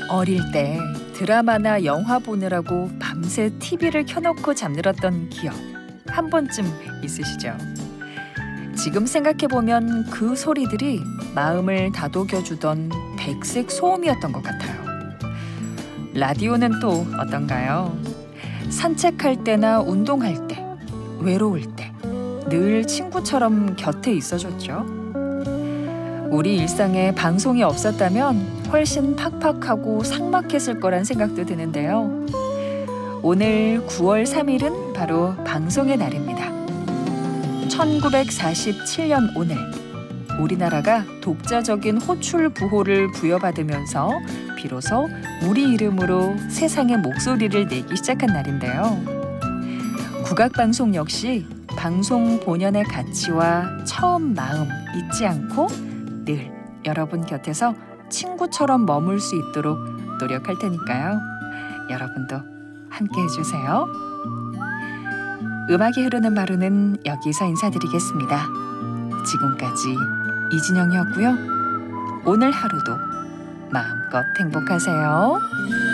어릴 때 드라마나 영화 보느라고 밤새 TV를 켜놓고 잠들었던 기억 한 번쯤 있으시죠? 지금 생각해보면 그 소리들이 마음을 다독여주던 백색 소음이었던 것 같아요. 라디오는 또 어떤가요? 산책할 때나 운동할 때, 외로울 때 늘 친구처럼 곁에 있어줬죠. 우리 일상에 방송이 없었다면 훨씬 팍팍하고 삭막했을 거란 생각도 드는데요. 오늘 9월 3일은 바로 방송의 날입니다. 1947년 오늘 우리나라가 독자적인 호출 부호를 부여받으면서 비로소 우리 이름으로 세상에 목소리를 내기 시작한 날인데요. 국악방송 역시 방송 본연의 가치와 처음 마음 잊지 않고 늘 여러분 곁에서 친구처럼 머물 수 있도록 노력할 테니까요. 여러분도 함께 해주세요. 음악이 흐르는 마루는 여기서 인사드리겠습니다. 지금까지 이진영이었고요. 오늘 하루도 마음껏 행복하세요.